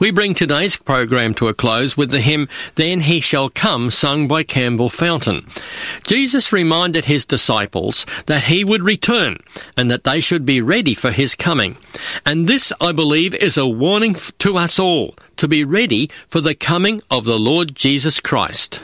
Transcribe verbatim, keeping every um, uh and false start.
We bring today's program to a close with the hymn, Then He Shall Come, sung by Campbell Fountain. Jesus reminded his disciples that he would return and that they should be ready for his coming. And this, I believe, is a warning to us all to be ready for the coming of the Lord Jesus Christ.